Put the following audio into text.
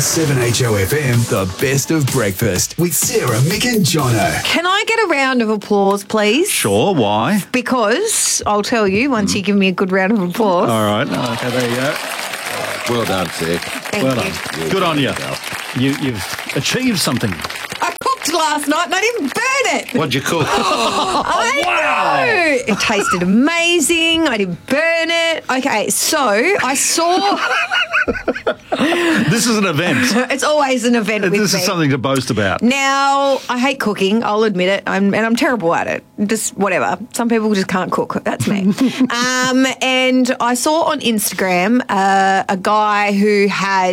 7HOFM, the best of breakfast with Sarah, Mick and Jono. Can I get a round of applause, please? Sure, why? Because I'll tell you once you give me a good round of applause. All right, okay, there you go. Well done, Sick. Thank Well you. done. Good on you. You've achieved something. I cooked last night and I didn't burn it. What'd you cook? I know. It tasted amazing. I didn't burn it. Okay, so I saw... This is an event. It's always an event with This me. is something to boast about. Now, I hate cooking, I'll admit it, and I'm terrible at it. Just whatever. Some people just can't cook. That's me. And I saw on Instagram a guy who had